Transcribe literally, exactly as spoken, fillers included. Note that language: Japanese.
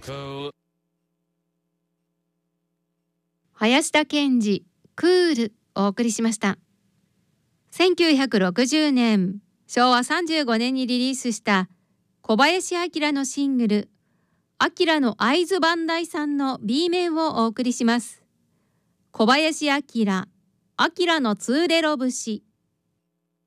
林田健二クールお送りしました。せんきゅうひゃくろくじゅうねん、しょうわさんじゅうごねんにリリースした小林明のシングル「アキラの会津磐梯山」の B 面をお送りします。小林明、アキラのツーレロ節。